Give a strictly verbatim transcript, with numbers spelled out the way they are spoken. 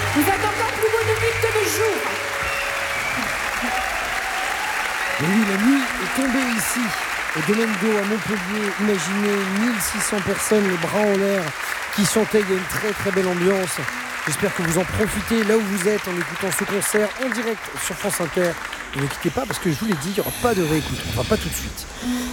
Vous êtes encore plus beau de nuit que de jour. Et oui, la nuit est tombée ici, au domaine d'eau à Montpellier. Imaginez mille six cents personnes, les bras en l'air, qui chantaient. Il y a une très très belle ambiance. J'espère que vous en profitez là où vous êtes en écoutant ce concert en direct sur France Inter. Et ne quittez pas parce que je vous l'ai dit, il n'y aura pas de réécoute. Enfin, pas tout de suite.